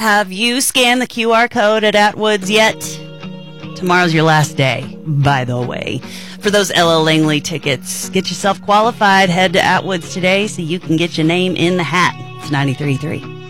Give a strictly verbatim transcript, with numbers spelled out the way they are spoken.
Have you scanned the Q R code at Atwoods yet? Tomorrow's your last day, by the way. For those L L Langley tickets, get yourself qualified. Head to Atwoods today so you can get your name in the hat. It's ninety-three point three.